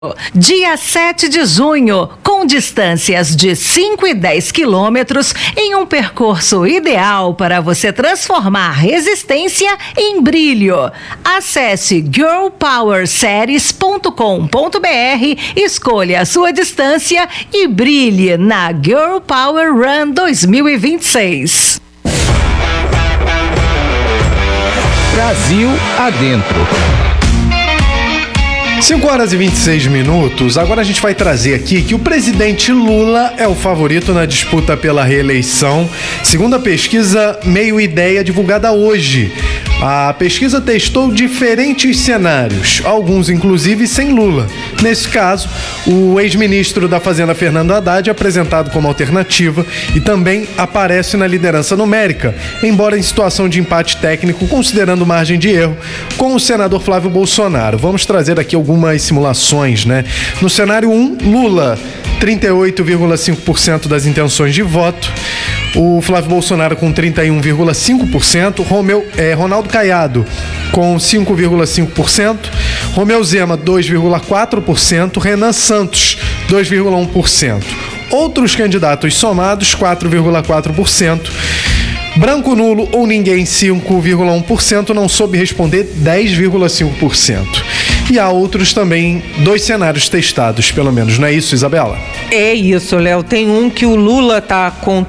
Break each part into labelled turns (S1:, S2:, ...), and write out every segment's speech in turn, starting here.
S1: Dia 7 de junho, com distâncias de 5 e 10 quilômetros, em um percurso ideal para você transformar resistência em brilho. Acesse girlpowerseries.com.br, escolha a sua distância e brilhe na Girl Power Run 2026.
S2: Brasil adentro.
S3: 5h26. Agora a gente vai trazer aqui que o presidente Lula é o favorito na disputa pela reeleição, segundo a pesquisa Meio Ideia divulgada hoje. A pesquisa testou diferentes cenários, alguns inclusive sem Lula. Nesse caso, o ex-ministro da Fazenda Fernando Haddad é apresentado como alternativa e também aparece na liderança numérica, embora em situação de empate técnico, considerando margem de erro, com o senador Flávio Bolsonaro. Vamos trazer aqui algumas simulações, né? No cenário 1, Lula, 38,5% das intenções de voto. O Flávio Bolsonaro com 31,5%, Ronaldo Caiado com 5,5%, Romeu Zema 2,4%, Renan Santos 2,1%. Outros candidatos somados 4,4%. Branco nulo ou ninguém 5,1%, não soube responder 10,5%. E há outros também, 2 cenários testados, pelo menos, não é isso, Isabela?
S4: É isso, Léo. Tem um que o Lula tá com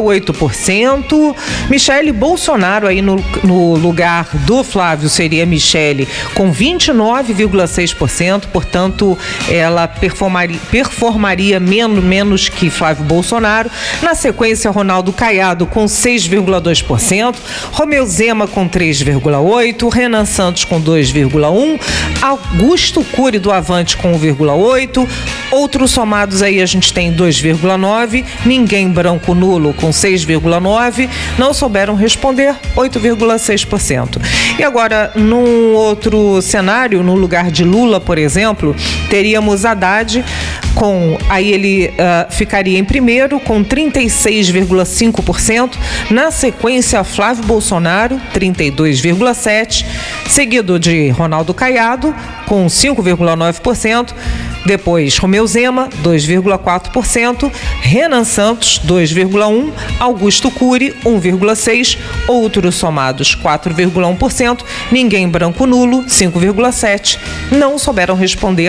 S4: 38%, Michele Bolsonaro aí no lugar do Flávio seria Michele com 29,6%, portanto, ela performaria menos que Flávio Bolsonaro. Na sequência, Ronaldo Caiado com 6,2%, Romeu Zema com 3,8%, Renan Santos com 2,1%, Augusto Cury do Avante com 1,8%, outros somados aí a gente tem 2,9%, ninguém branco nulo com 6,9%, não souberam responder 8,6%. E agora, num outro cenário, no lugar de Lula, por exemplo, teríamos Haddad aí ele ficaria em primeiro com 36,5%, na sequência Flávio Bolsonaro 32,7%, seguido de Ronaldo Caiado com 5,9%, depois Romeu Zema 2,4%, Renan Santos 2,1%, Augusto Cury 1,6%, outros somados 4,1%, ninguém branco nulo 5,7%, não souberam responder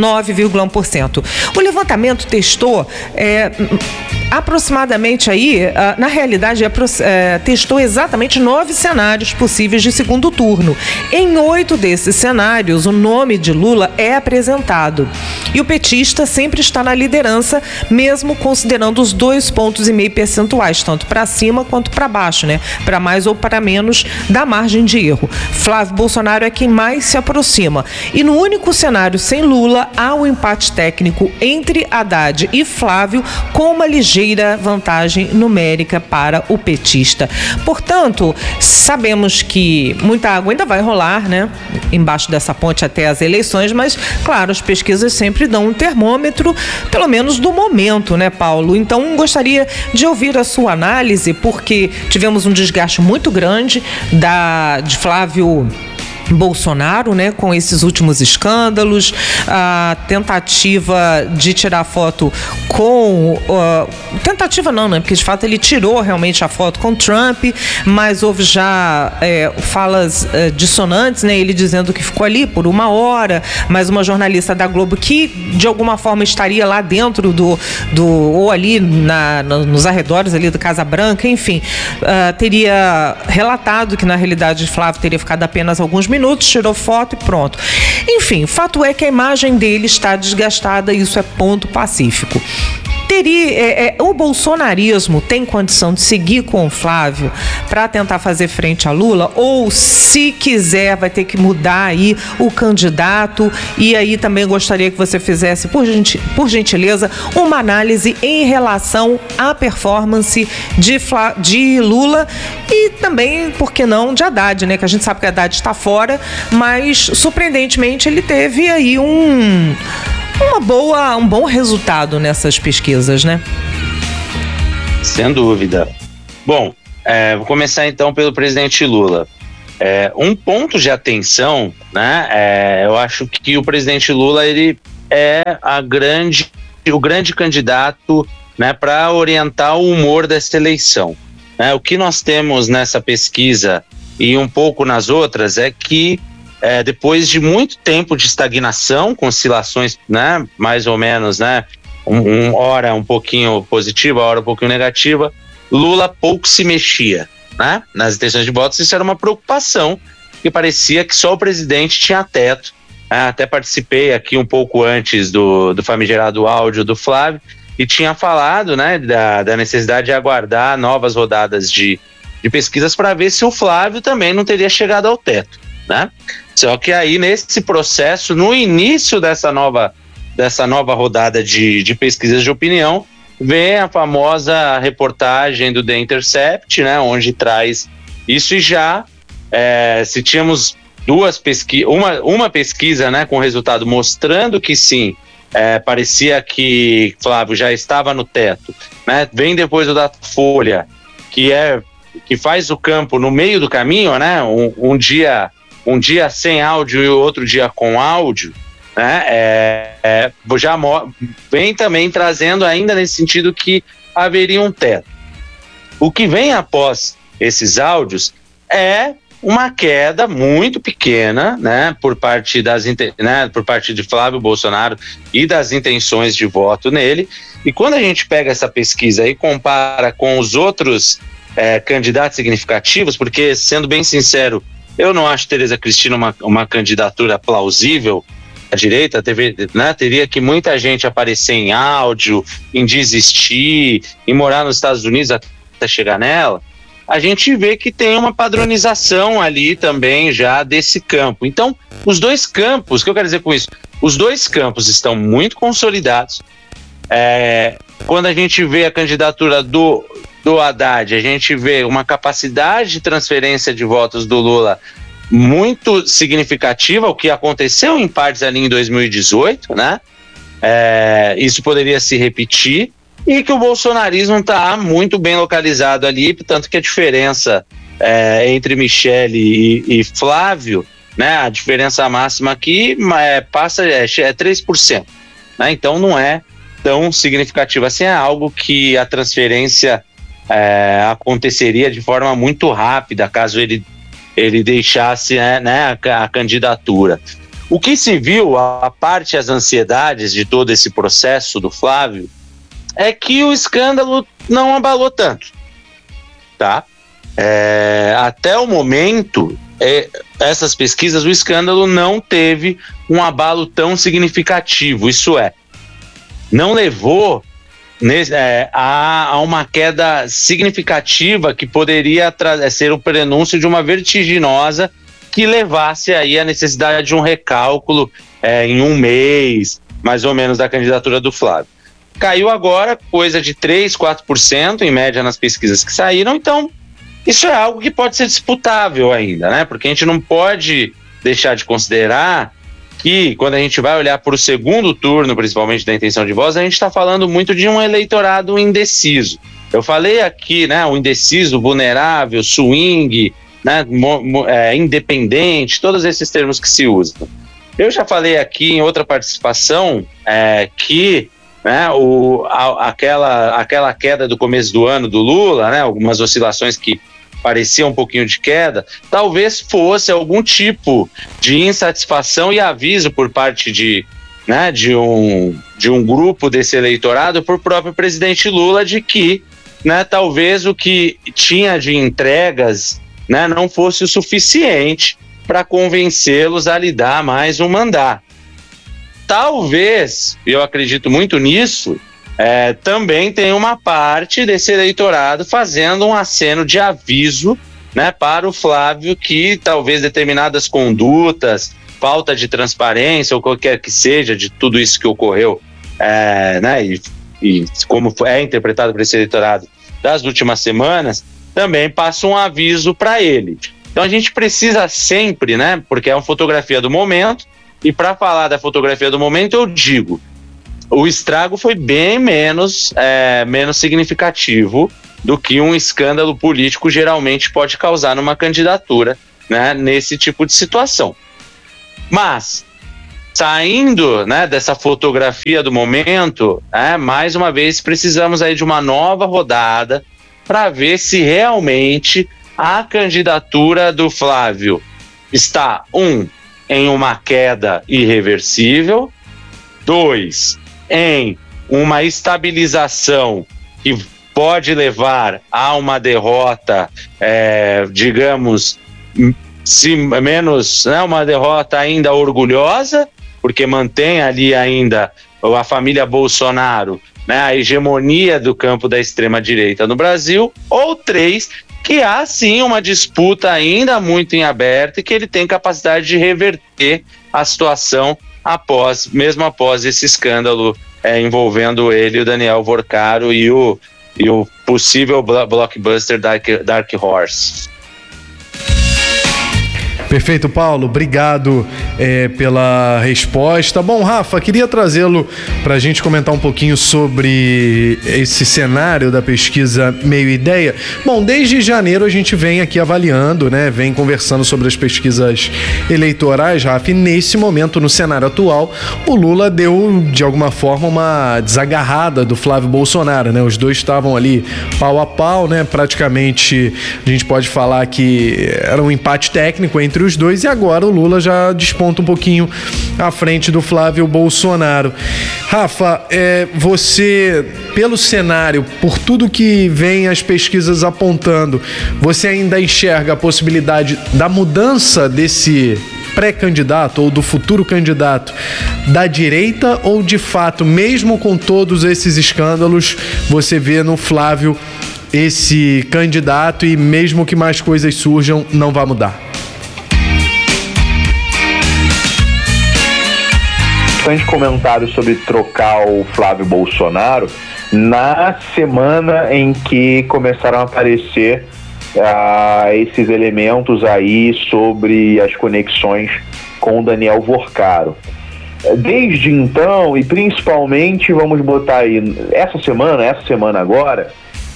S4: 9,1%. O levantamento testou aproximadamente aí, na realidade, testou exatamente 9 cenários possíveis de segundo turno. Em 8 desses cenários, o nome de Lula é apresentado. E o petista sempre está na liderança, mesmo considerando os 2,5 pontos percentuais, tanto para cima quanto para baixo, né? Para mais ou para menos da margem de erro. Flávio Bolsonaro é quem mais se aproxima. E no único cenário sem Lula, há um empate técnico entre Haddad e Flávio, com uma ligeira vantagem numérica para o petista. Portanto, sabemos que muita água ainda vai rolar, né? Embaixo dessa ponte até as eleições, mas, claro, as pesquisas sempre dão um termômetro, pelo menos do momento, né, Paulo? Então, gostaria de ouvir a sua análise, porque tivemos um desgaste muito grande de Flávio Bolsonaro, né, com esses últimos escândalos, a tentativa de tirar foto com... tentativa não, né, porque de fato ele tirou realmente a foto com Trump, mas houve já falas dissonantes, né, ele dizendo que ficou ali por 1 hora, mas uma jornalista da Globo que de alguma forma estaria lá dentro ou ali nos arredores ali da Casa Branca, enfim, teria relatado que na realidade Flávio teria ficado apenas alguns minutos, tirou foto e pronto. Enfim, fato é que a imagem dele está desgastada e isso é ponto pacífico. O bolsonarismo tem condição de seguir com o Flávio para tentar fazer frente a Lula, ou se quiser vai ter que mudar aí o candidato? E aí também gostaria que você fizesse, por gentileza, uma análise em relação à performance de Lula e também, por que não, de Haddad, né? Que a gente sabe que Haddad está fora, mas surpreendentemente ele teve aí um bom resultado nessas pesquisas, né?
S5: Sem dúvida. Bom, vou começar então pelo presidente Lula. Um ponto de atenção, né? Eu acho que o presidente Lula, ele é o grande candidato, né, para orientar o humor dessa eleição. O que nós temos nessa pesquisa e um pouco nas outras é que depois de muito tempo de estagnação, com oscilações, né, mais ou menos, né, hora um pouquinho positiva, hora um pouquinho negativa, Lula pouco se mexia, né, nas intenções de votos. Isso era uma preocupação, que parecia que só o presidente tinha teto. Até participei aqui um pouco antes do famigerado áudio do Flávio e tinha falado, né, da necessidade de aguardar novas rodadas de pesquisas para ver se o Flávio também não teria chegado ao teto, né? Só que aí, nesse processo, no início dessa nova rodada de pesquisas de opinião, vem a famosa reportagem do The Intercept, né, onde traz isso. E já se tínhamos uma pesquisa, né, com resultado mostrando que sim, parecia que Flávio já estava no teto, né? Vem depois o Datafolha, que faz o campo no meio do caminho, né? Um dia sem áudio e o outro dia com áudio, né? Já vem também trazendo ainda nesse sentido que haveria um teto. O que vem após esses áudios é uma queda muito pequena, né, por parte de Flávio Bolsonaro e das intenções de voto nele. E quando a gente pega essa pesquisa e compara com os outros candidatos significativos, porque, sendo bem sincero, eu não acho Tereza Cristina uma candidatura plausível à direita. Teria que muita gente aparecer em áudio, em desistir, em morar nos Estados Unidos até chegar nela. A gente vê que tem uma padronização ali também já desse campo. Então, os dois campos, o que eu quero dizer com isso? Os dois campos estão muito consolidados. Quando a gente vê a candidatura do Haddad, a gente vê uma capacidade de transferência de votos do Lula muito significativa, o que aconteceu em partes ali em 2018, né? Isso poderia se repetir. E que o bolsonarismo está muito bem localizado ali, tanto que a diferença entre Michele e Flávio, né, a diferença máxima aqui passa 3%. Né, então não é tão significativo assim, é algo que a transferência aconteceria de forma muito rápida, caso ele deixasse né, a candidatura. O que se viu, a parte as ansiedades de todo esse processo do Flávio, é que o escândalo não abalou tanto, tá? Até o momento, essas pesquisas, o escândalo não teve um abalo tão significativo, isso não levou a uma queda significativa que poderia ser o prenúncio de uma vertiginosa que levasse aí a necessidade de um recálculo em um mês, mais ou menos, da candidatura do Flávio. Caiu agora coisa de 3%, 4% em média nas pesquisas que saíram, então isso é algo que pode ser disputável ainda, né? Porque a gente não pode deixar de considerar que quando a gente vai olhar para o segundo turno, principalmente da intenção de voz, a gente está falando muito de um eleitorado indeciso. Eu falei aqui, né, o indeciso, vulnerável, swing, né, independente, todos esses termos que se usam. Eu já falei aqui em outra participação que né, aquela queda do começo do ano do Lula, né, algumas oscilações que pareciam um pouquinho de queda, talvez fosse algum tipo de insatisfação e aviso por parte de um grupo desse eleitorado por próprio presidente Lula de que, né, talvez o que tinha de entregas, né, não fosse o suficiente para convencê-los a lhe dar mais um mandato. Talvez, eu acredito muito nisso, também tem uma parte desse eleitorado fazendo um aceno de aviso, né, para o Flávio que talvez determinadas condutas, falta de transparência ou qualquer que seja de tudo isso que ocorreu, né, e como é interpretado por esse eleitorado das últimas semanas, também passa um aviso para ele. Então a gente precisa sempre, né, porque é uma fotografia do momento. E para falar da fotografia do momento, eu digo, o estrago foi bem menos significativo do que um escândalo político geralmente pode causar numa candidatura, né, nesse tipo de situação. Mas saindo, né, dessa fotografia do momento, mais uma vez precisamos aí de uma nova rodada para ver se realmente a candidatura do Flávio está, em uma queda irreversível, 2, em uma estabilização que pode levar a uma derrota, digamos, se menos, né, uma derrota ainda orgulhosa, porque mantém ali ainda a família Bolsonaro, né, a hegemonia do campo da extrema-direita no Brasil, ou 3, que há sim uma disputa ainda muito em aberto e que ele tem capacidade de reverter a situação mesmo após esse escândalo envolvendo ele, o Daniel Vorcaro e o possível blockbuster Dark Horse.
S3: Perfeito, Paulo. Obrigado pela resposta. Bom, Rafa, queria trazê-lo para a gente comentar um pouquinho sobre esse cenário da pesquisa Meio Ideia. Bom, desde janeiro a gente vem aqui avaliando, né? Vem conversando sobre as pesquisas eleitorais, Rafa, e nesse momento, no cenário atual, o Lula deu, de alguma forma, uma desagarrada do Flávio Bolsonaro, né? Os dois estavam ali pau a pau, né? Praticamente, a gente pode falar que era um empate técnico entre os dois, e agora o Lula já desponta um pouquinho à frente do Flávio Bolsonaro. Rafa, você, pelo cenário, por tudo que vem as pesquisas apontando, você ainda enxerga a possibilidade da mudança desse pré-candidato ou do futuro candidato da direita, ou de fato, mesmo com todos esses escândalos, você vê no Flávio esse candidato e mesmo que mais coisas surjam, não vai mudar?
S6: Bastante comentários sobre trocar o Flávio Bolsonaro na semana em que começaram a aparecer esses elementos aí sobre as conexões com o Daniel Vorcaro. Desde então, e principalmente, vamos botar aí, essa semana agora,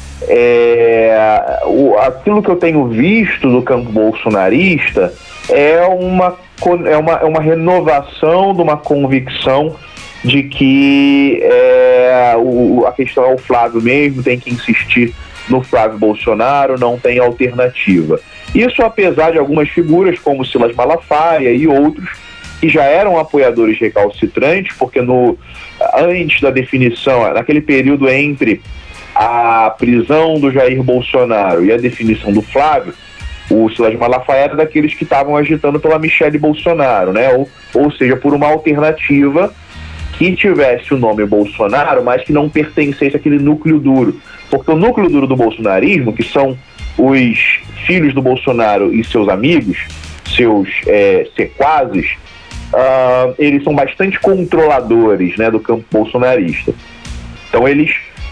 S6: aquilo que eu tenho visto do campo bolsonarista é uma renovação de uma convicção de que a questão é o Flávio mesmo, tem que insistir no Flávio Bolsonaro, não tem alternativa. Isso apesar de algumas figuras como Silas Malafaia e outros que já eram apoiadores recalcitrantes, porque antes da definição, naquele período entre a prisão do Jair Bolsonaro e a definição do Flávio, o Silas Malafaia era daqueles que estavam agitando pela Michelle Bolsonaro, né? Ou seja, por uma alternativa que tivesse o nome Bolsonaro, mas que não pertencesse àquele núcleo duro. Porque o núcleo duro do bolsonarismo, que são os filhos do Bolsonaro e seus amigos, seus sequazes, eles são bastante controladores, né, do campo bolsonarista. Então eles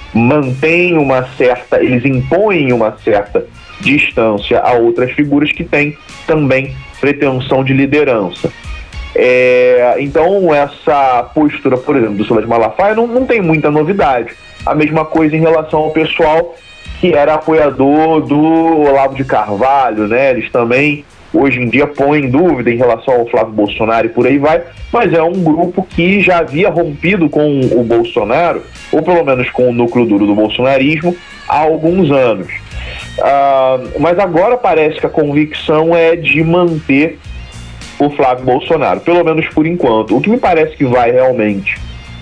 S6: eles impõem uma certa distância a outras figuras que têm também pretensão de liderança. Então essa postura, por exemplo, do Silas Malafaia não tem muita novidade. A mesma coisa em relação ao pessoal que era apoiador do Olavo de Carvalho, né? Eles também hoje em dia põem dúvida em relação ao Flávio Bolsonaro e por aí vai, mas é um grupo que já havia rompido com o Bolsonaro, ou pelo menos com o núcleo duro do bolsonarismo, há alguns anos. Mas agora parece que a convicção é de manter o Flávio Bolsonaro, pelo menos por enquanto. O que me parece que vai realmente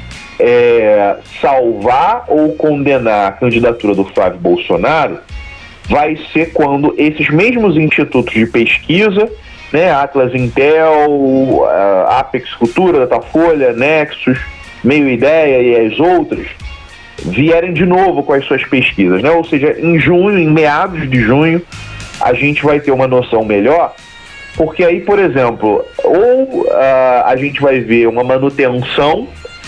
S6: salvar ou condenar a candidatura do Flávio Bolsonaro vai ser quando esses mesmos institutos de pesquisa, né, Atlas Intel, Apex Cultura, Datafolha, Nexus, Meio Ideia e as outras, vierem de novo com as suas pesquisas, né? Ou seja, em meados de junho, a gente vai ter uma noção melhor, porque aí, por exemplo, ou a gente vai ver uma manutenção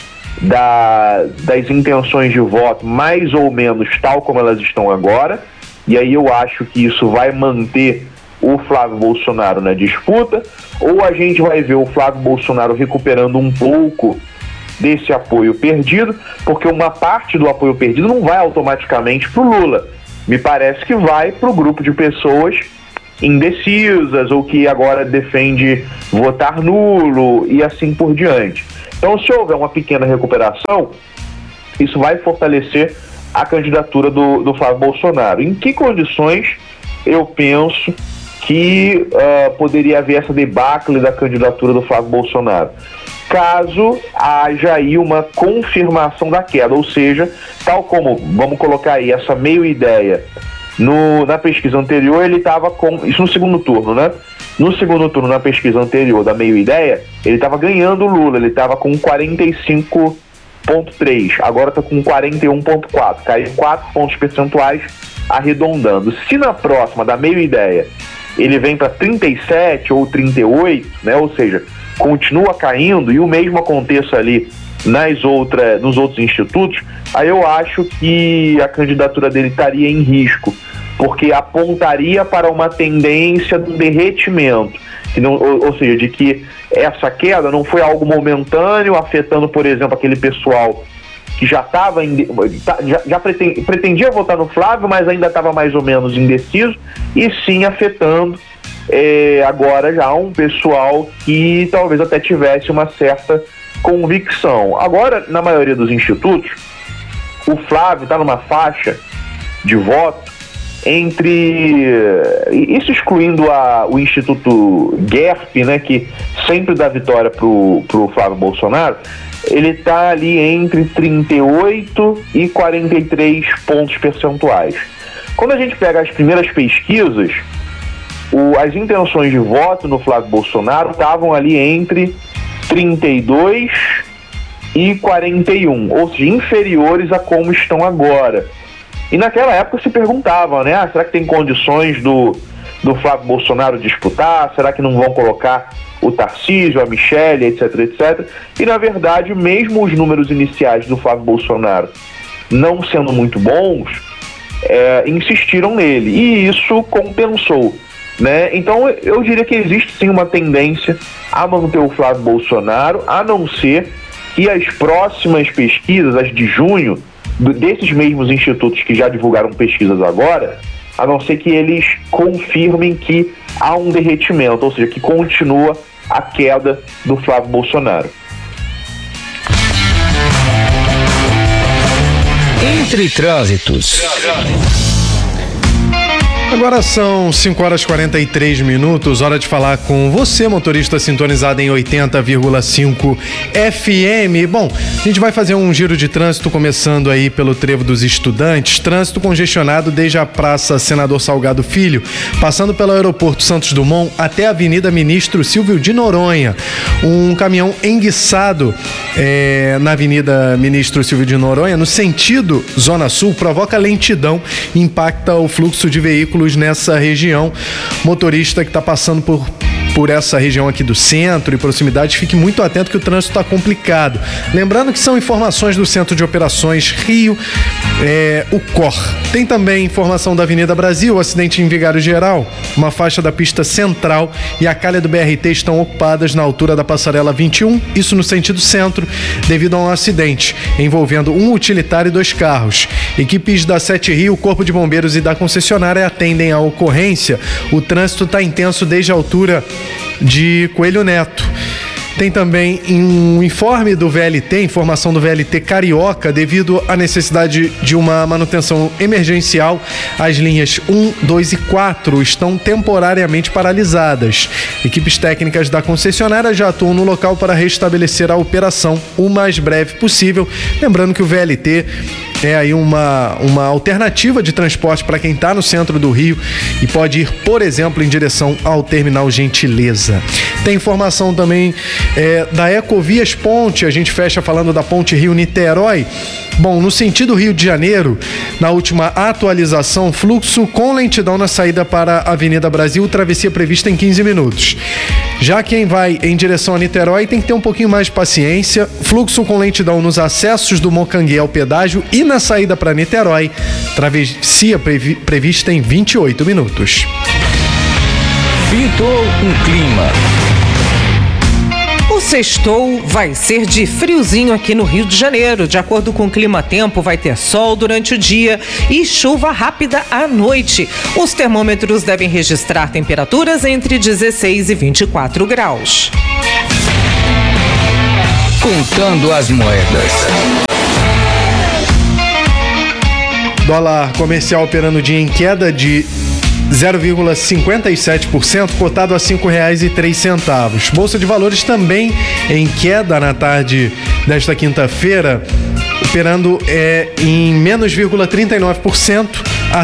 S6: das intenções de voto mais ou menos tal como elas estão agora, e aí eu acho que isso vai manter o Flávio Bolsonaro na disputa, ou a gente vai ver o Flávio Bolsonaro recuperando um pouco desse apoio perdido, porque uma parte do apoio perdido não vai automaticamente para o Lula. Me parece que vai para o grupo de pessoas indecisas ou que agora defende votar nulo e assim por diante. Então, se houver uma pequena recuperação, isso vai fortalecer a candidatura do Flávio Bolsonaro. Em que condições eu penso que poderia haver essa debacle da candidatura do Flávio Bolsonaro? Caso haja aí uma confirmação da queda, ou seja, tal como, vamos colocar aí, essa meio ideia, na pesquisa anterior ele estava com, isso no segundo turno, né? No segundo turno, na pesquisa anterior da meio ideia, ele estava ganhando o Lula, ele estava com 45,3, agora está com 41,4, caiu 4 pontos percentuais, arredondando. Se na próxima, da meio ideia, ele vem para 37 ou 38, né? Ou seja, continua caindo, e o mesmo aconteça ali nos outros institutos, aí eu acho que a candidatura dele estaria em risco, porque apontaria para uma tendência de derretimento, ou seja, de que essa queda não foi algo momentâneo, afetando, por exemplo, aquele pessoal que já estava já pretendia votar no Flávio, mas ainda estava mais ou menos indeciso, e sim afetando agora já um pessoal que talvez até tivesse uma certa convicção. Agora, na maioria dos institutos, o Flávio está numa faixa de voto entre, isso excluindo o Instituto GERP, né, que sempre dá vitória pro Flávio Bolsonaro, ele está ali entre 38 e 43 pontos percentuais. Quando a gente pega as primeiras pesquisas, as intenções de voto no Flávio Bolsonaro estavam ali entre 32 e 41, ou seja, inferiores a como estão agora. E naquela época se perguntava, né? Será que tem condições do Flávio Bolsonaro disputar? Será que não vão colocar o Tarcísio, a Michelle, etc, etc? E na verdade, mesmo os números iniciais do Flávio Bolsonaro não sendo muito bons, insistiram nele, e isso compensou, né? Então eu diria que existe sim uma tendência a manter o Flávio Bolsonaro, a não ser que as próximas pesquisas, as de junho, desses mesmos institutos que já divulgaram pesquisas agora, a não ser que eles confirmem que há um derretimento, ou seja, que continua a queda do Flávio Bolsonaro.
S2: Entre trânsitos.
S3: Agora são 5 horas e 43 minutos, hora de falar com você, motorista sintonizado em 80,5 FM. Bom, a gente vai fazer um giro de trânsito começando aí pelo Trevo dos Estudantes, trânsito congestionado desde a Praça Senador Salgado Filho, passando pelo Aeroporto Santos Dumont até a Avenida Ministro Silvio de Noronha. Um caminhão enguiçado na Avenida Ministro Silvio de Noronha, no sentido Zona Sul, provoca lentidão e impacta o fluxo de veículos nessa região. Motorista que está passando por essa região aqui do centro e proximidade, fique muito atento que o trânsito está complicado. Lembrando que são informações do Centro de Operações Rio, o COR. Tem também informação da Avenida Brasil, acidente em Vigário Geral, uma faixa da pista central e a calha do BRT estão ocupadas na altura da passarela 21, isso no sentido centro, devido a um acidente envolvendo um utilitário e 2 carros. Equipes da 7 Rio, Corpo de Bombeiros e da concessionária atendem a ocorrência. O trânsito está intenso desde a altura de Coelho Neto. Tem também um informe do VLT, informação do VLT Carioca, devido à necessidade de uma manutenção emergencial, as linhas 1, 2 e 4 estão temporariamente paralisadas. Equipes técnicas da concessionária já atuam no local para restabelecer a operação o mais breve possível. Lembrando que o VLT é aí uma alternativa de transporte para quem está no centro do Rio e pode ir, por exemplo, em direção ao Terminal Gentileza. Tem informação também da Ecovias Ponte, a gente fecha falando da Ponte Rio-Niterói. Bom, no sentido Rio de Janeiro, na última atualização, fluxo com lentidão na saída para a Avenida Brasil, travessia prevista em 15 minutos. Já quem vai em direção a Niterói tem que ter um pouquinho mais de paciência, fluxo com lentidão nos acessos do Mocanguê ao pedágio e na saída para Niterói, travessia prevista em 28 minutos.
S2: Pintou um clima.
S4: O sextou vai ser de friozinho aqui no Rio de Janeiro. De acordo com o Climatempo, vai ter sol durante o dia e chuva rápida à noite. Os termômetros devem registrar temperaturas entre 16 e 24 graus.
S2: Contando as moedas.
S3: Dólar comercial operando o dia em queda de 0,57%, cotado a R$ 5,03. Bolsa de Valores também em queda na tarde desta quinta-feira, operando em menos 0,39% a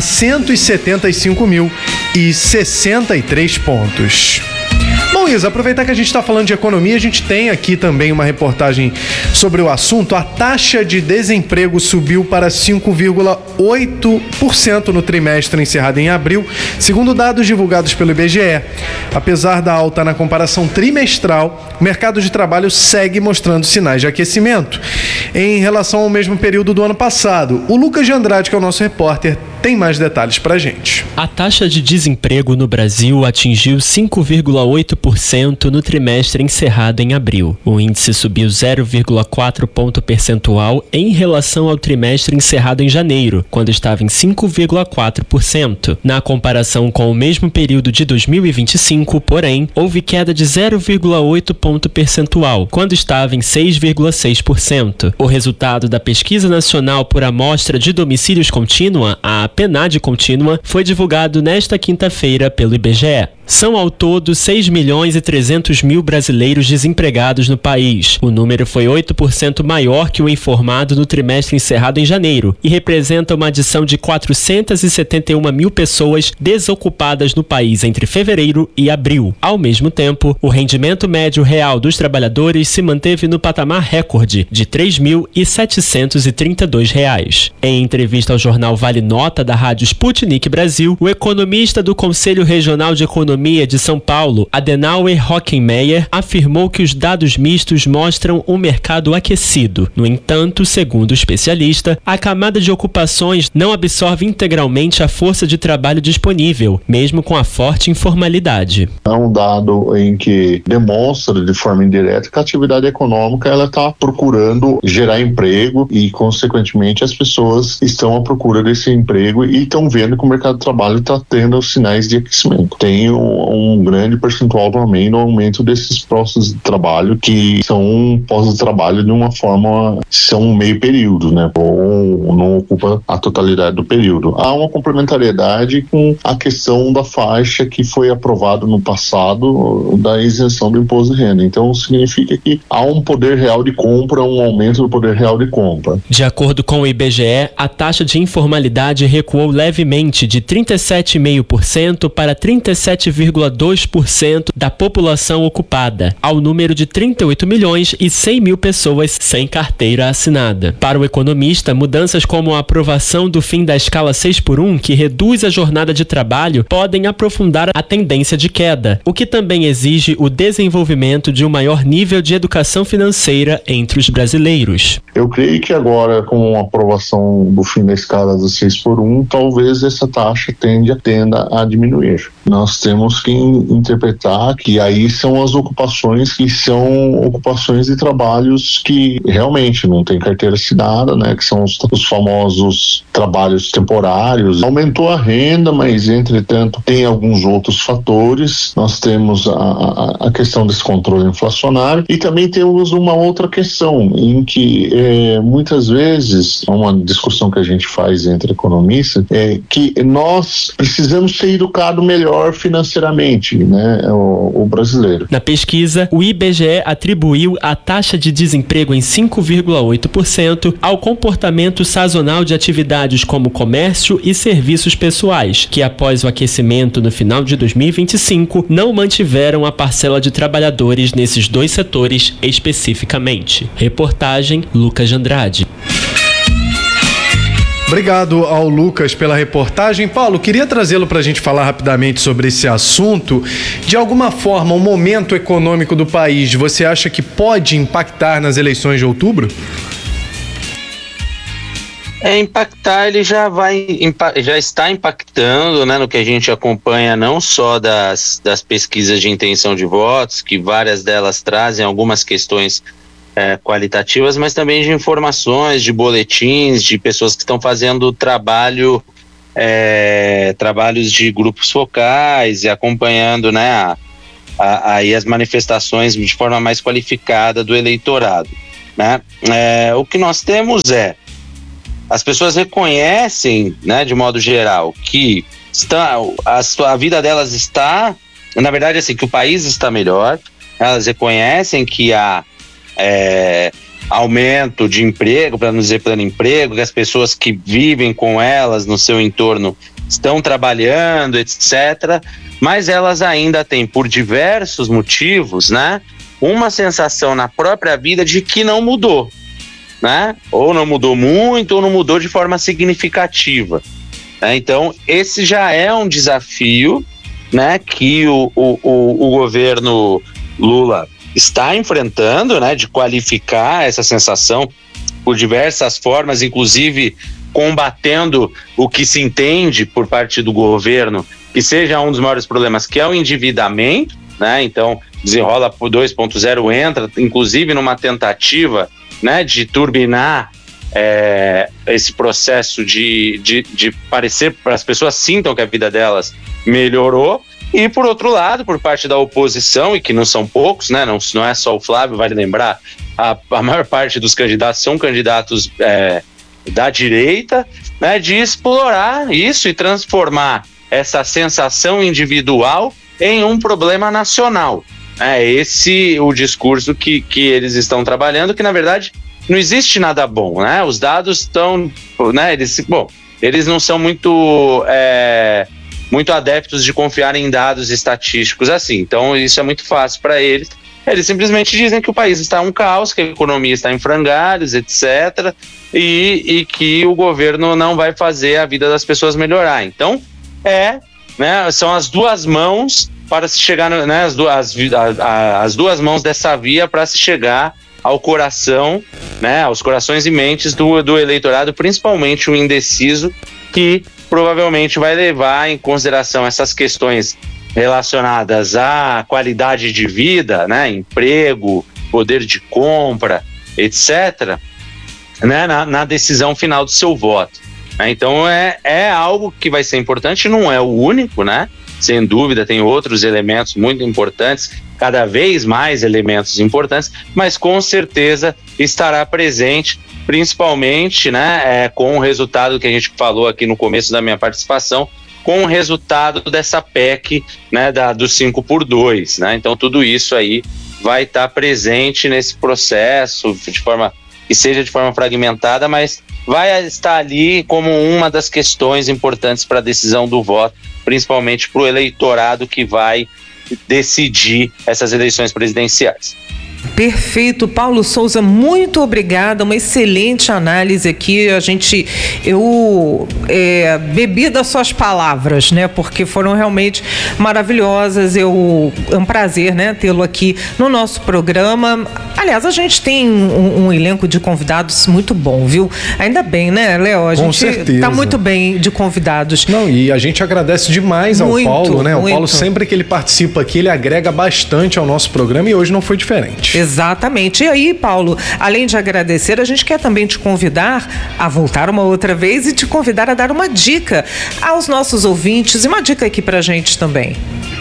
S3: 175.063 pontos. Bom, Isa, aproveitar que a gente está falando de economia, a gente tem aqui também uma reportagem sobre o assunto. A taxa de desemprego subiu para 5,8% no trimestre encerrado em abril, segundo dados divulgados pelo IBGE. Apesar da alta na comparação trimestral, o mercado de trabalho segue mostrando sinais de aquecimento em relação ao mesmo período do ano passado. O Lucas de Andrade, que é o nosso repórter, tem mais detalhes pra gente.
S7: A taxa de desemprego no Brasil atingiu 5,8% no trimestre encerrado em abril. O índice subiu 0,4 ponto percentual em relação ao trimestre encerrado em janeiro, quando estava em 5,4%. Na comparação com o mesmo período de 2025, porém, houve queda de 0,8 ponto percentual, quando estava em 6,6%. O resultado da Pesquisa Nacional por Amostra de Domicílios Contínua, a PNAD Contínua, foi divulgado nesta quinta-feira pelo IBGE. São ao todo 6.300.000 brasileiros desempregados no país. O número foi 8% maior que o informado no trimestre encerrado em janeiro e representa uma adição de 471.000 pessoas desocupadas no país entre fevereiro e abril. Ao mesmo tempo, o rendimento médio real dos trabalhadores se manteve no patamar recorde de R$ 3.732. Em entrevista ao jornal Vale Nota da Rádio Sputnik Brasil, o economista do Conselho Regional de Economia de São Paulo, Adenauer Hockenmeyer, afirmou que os dados mistos mostram um mercado aquecido. No entanto, segundo o especialista, a camada de ocupações não absorve integralmente a força de trabalho disponível, mesmo com a forte informalidade.
S8: É um dado em que demonstra de forma indireta que a atividade econômica ela está procurando gerar emprego e, consequentemente, as pessoas estão à procura desse emprego e estão vendo que o mercado de trabalho está tendo sinais de aquecimento. Tem um grande percentual também no aumento desses postos de trabalho, que são postos de trabalho de uma forma, são meio período, né? Ou não ocupa a totalidade do período. Há uma complementariedade com a questão da faixa que foi aprovado no passado da isenção do imposto de renda. Então significa que há um poder real de compra, um aumento do poder real de compra.
S7: De acordo com o IBGE, a taxa de informalidade recuou levemente de 37,5% para 37,2% da população ocupada, ao número de 38.100.000 pessoas sem carteira assinada. Para o economista, mudanças como a aprovação do fim da escala 6x1, que reduz a jornada de trabalho, podem aprofundar a tendência de queda, o que também exige o desenvolvimento de um maior nível de educação financeira entre os brasileiros.
S8: Eu creio que agora, com a aprovação do fim da escala do 6x1, talvez essa taxa tenda a diminuir. Nós temos que interpretar que aí são as ocupações que são ocupações de trabalhos que realmente não tem carteira assinada, né? Que são os famosos trabalhos temporários. Aumentou a renda, mas entretanto tem alguns outros fatores. Nós temos a questão desse controle inflacionário e também temos uma outra questão em que muitas vezes, uma discussão que a gente faz entre economistas, é que nós precisamos ser educados melhor financeiramente, né, o brasileiro.
S7: Na pesquisa, o IBGE atribuiu a taxa de desemprego em 5,8% ao comportamento sazonal de atividades como comércio e serviços pessoais, que após o aquecimento no final de 2025, não mantiveram a parcela de trabalhadores nesses dois setores especificamente. Reportagem Lucas de Andrade.
S3: Obrigado ao Lucas pela reportagem. Paulo, queria trazê-lo para a gente falar rapidamente sobre esse assunto. De alguma forma, o momento econômico do país, você acha que pode impactar nas eleições de outubro?
S5: Impactar, ele já está impactando, né, no que a gente acompanha, não só das pesquisas de intenção de votos, que várias delas trazem algumas questões qualitativas, mas também de informações, de boletins, de pessoas que estão fazendo trabalhos de grupos focais e acompanhando, né, aí as manifestações de forma mais qualificada do eleitorado, né? O que nós temos as pessoas reconhecem, né, de modo geral, que a vida delas está, na verdade, assim, que o país está melhor. Elas reconhecem que há aumento de emprego, para não dizer pleno emprego, que as pessoas que vivem com elas no seu entorno estão trabalhando, etc. Mas elas ainda têm, por diversos motivos, né, uma sensação na própria vida de que não mudou, né? Ou não mudou muito, ou não mudou de forma significativa, né? Então, esse já é um desafio, né, que o governo Lula está enfrentando, né, de qualificar essa sensação por diversas formas, inclusive combatendo o que se entende por parte do governo que seja um dos maiores problemas, que é o endividamento, né? Então, Desenrola 2.0 entra, inclusive, numa tentativa, né, de turbinar esse processo de parecer, para as pessoas sintam que a vida delas melhorou. E, por outro lado, por parte da oposição, e que não são poucos, né, não é só o Flávio, vale lembrar, a maior parte dos candidatos são candidatos da direita, né, de explorar isso e transformar essa sensação individual em um problema nacional. É esse o discurso que eles estão trabalhando, que na verdade não existe nada bom, né? Os dados estão, né? Eles não são muito adeptos de confiar em dados estatísticos assim. Então isso é muito fácil para eles. Eles simplesmente dizem que o país está um caos, que a economia está em frangalhos, etc. E que o governo não vai fazer a vida das pessoas melhorar. Então são as duas mãos para se chegar, né, as duas mãos dessa via para se chegar ao coração, né, aos corações e mentes do eleitorado, principalmente o indeciso, que provavelmente vai levar em consideração essas questões relacionadas à qualidade de vida, né, emprego, poder de compra, etc., né, na decisão final do seu voto. Então é algo que vai ser importante, não é o único, né? Sem dúvida, tem outros elementos muito importantes, cada vez mais elementos importantes, mas com certeza estará presente, principalmente, né, com o resultado que a gente falou aqui no começo da minha participação, com o resultado dessa PEC, né, do 5x2, né? Então tudo isso aí vai estar presente nesse processo, que seja de forma fragmentada, mas vai estar ali como uma das questões importantes para a decisão do voto, principalmente para o eleitorado que vai decidir essas eleições presidenciais.
S4: Perfeito, Paulo Souza, muito obrigada, uma excelente análise aqui. Eu bebi das suas palavras, né, porque foram realmente maravilhosas. É um prazer, né, tê-lo aqui no nosso programa. Aliás, a gente tem um elenco de convidados muito bom, viu? Ainda bem, né, Léo? A gente está muito bem de convidados.
S3: Não, e a gente agradece demais ao Paulo, né? O Paulo, sempre que ele participa aqui, ele agrega bastante ao nosso programa e hoje não foi diferente.
S4: Exatamente. E aí, Paulo, além de agradecer, a gente quer também te convidar a voltar uma outra vez e te convidar a dar uma dica aos nossos ouvintes e uma dica aqui pra gente também.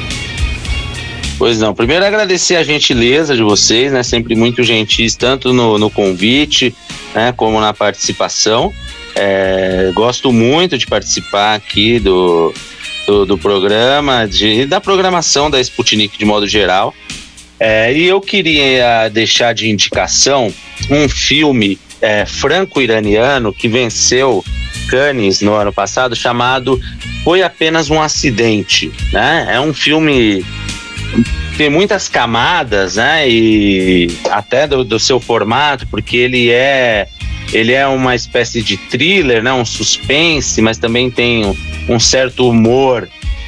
S5: Pois não, primeiro agradecer a gentileza de vocês, né? Sempre muito gentis, tanto no convite, né, como na participação. Gosto muito de participar aqui do programa, da programação da Sputnik de modo geral. E eu queria deixar de indicação um filme franco-iraniano que venceu Cannes no ano passado, chamado Foi Apenas um Acidente, né? É um filme que tem muitas camadas, né? E até do seu formato, porque ele é uma espécie de thriller, né? Um suspense, mas também tem um certo humor,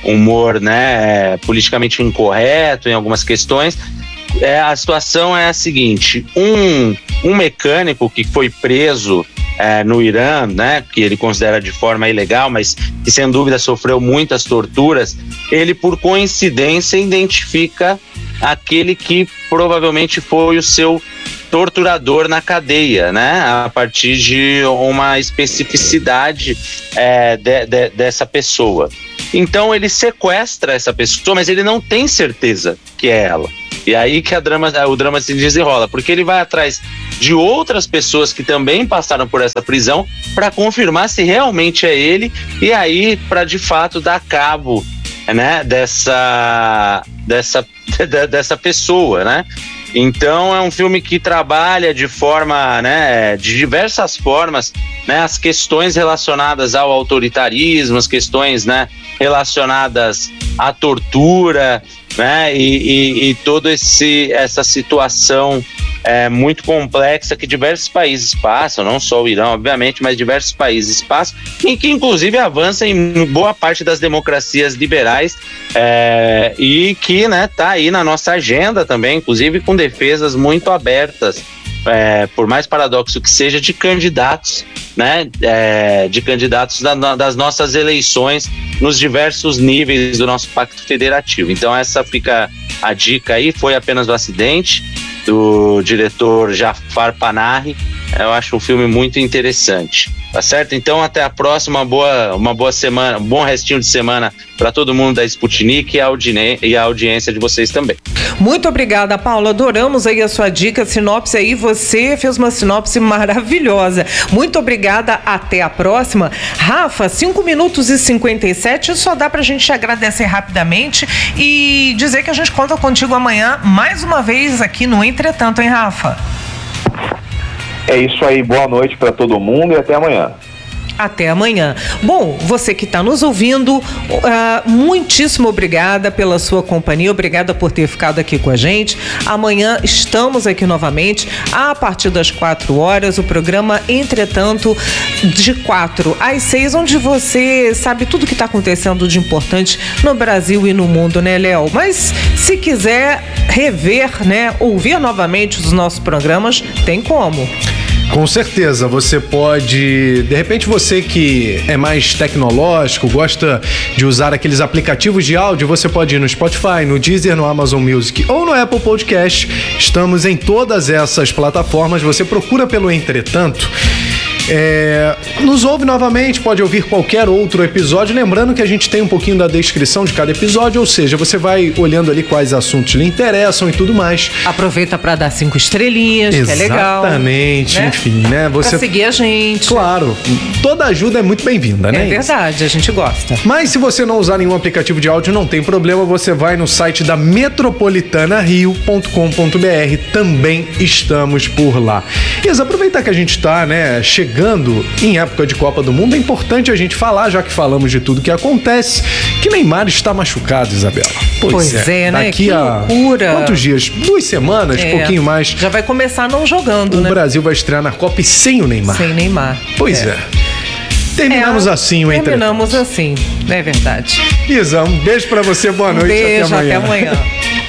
S5: né? Politicamente incorreto em algumas questões. A situação é a seguinte: um mecânico que foi preso no Irã, né, que ele considera de forma ilegal, mas que sem dúvida sofreu muitas torturas, ele por coincidência identifica aquele que provavelmente foi o seu torturador na cadeia, né, a partir de uma especificidade dessa pessoa. Então ele sequestra essa pessoa, mas ele não tem certeza que é ela. E aí que o drama se desenrola, porque ele vai atrás de outras pessoas que também passaram por essa prisão para confirmar se realmente é ele, e aí para de fato dar cabo, né, dessa pessoa, né? Então é um filme que trabalha de forma, né, de diversas formas, né, as questões relacionadas ao autoritarismo, as questões, né, relacionadas à tortura, né, e toda essa situação muito complexa que diversos países passam, não só o Irã, obviamente, mas diversos países passam, e que inclusive avança em boa parte das democracias liberais, e que, né, tá aí na nossa agenda também, inclusive com defesas muito abertas, por mais paradoxo que seja, de candidatos, né, de candidatos das nossas eleições nos diversos níveis do nosso pacto federativo. Então essa fica a dica aí, Foi Apenas um Acidente, do diretor Jafar Panahi. Eu acho um filme muito interessante, tá certo? Então até a próxima, uma boa semana, um bom restinho de semana para todo mundo da Sputnik e a audiência de vocês também.
S4: Muito obrigada, Paula, adoramos aí a sua dica, sinopse aí, você fez uma sinopse maravilhosa. Muito obrigada, até a próxima. Rafa, 5 minutos e 57, só dá pra gente agradecer rapidamente e dizer que a gente conta contigo amanhã, mais uma vez aqui no Entretanto, hein, Rafa?
S6: É isso aí, boa noite para todo mundo e até amanhã.
S4: Até amanhã. Bom, você que está nos ouvindo, muitíssimo obrigada pela sua companhia, obrigada por ter ficado aqui com a gente. Amanhã estamos aqui novamente, a partir das 4 horas, o programa Entretanto, de 4 às 6, onde você sabe tudo que está acontecendo de importante no Brasil e no mundo, né, Léo? Mas se quiser rever, né, ouvir novamente os nossos programas, tem como.
S3: Com certeza, você pode, de repente você que é mais tecnológico, gosta de usar aqueles aplicativos de áudio, você pode ir no Spotify, no Deezer, no Amazon Music ou no Apple Podcast. Estamos em todas essas plataformas, você procura pelo Entretanto. Nos ouve novamente, pode ouvir qualquer outro episódio, lembrando que a gente tem um pouquinho da descrição de cada episódio, ou seja, você vai olhando ali quais assuntos lhe interessam e tudo mais.
S4: Aproveita para dar 5 estrelinhas, que é legal.
S3: Exatamente, né? Enfim, né? Você
S4: pra seguir a gente.
S3: Claro, toda ajuda é muito bem-vinda, né?
S4: É verdade, a gente gosta.
S3: Mas se você não usar nenhum aplicativo de áudio, não tem problema, você vai no site da metropolitanario.com.br, também estamos por lá. Isa, aproveitar que a gente tá, né, chegando em época de Copa do Mundo, é importante a gente falar, já que falamos de tudo que acontece, que Neymar está machucado, Isabela.
S4: Pois é, né?
S3: Daqui
S4: que loucura.
S3: Quantos dias? 2 semanas, pouquinho mais.
S4: Já vai começar não jogando,
S3: né? O Brasil vai estrear na Copa e sem o Neymar.
S4: Sem Neymar.
S3: Pois é. Terminamos assim o Entretanto.
S4: Terminamos assim, é verdade.
S3: Isa, um beijo pra você, boa noite.
S4: Beijo, até amanhã.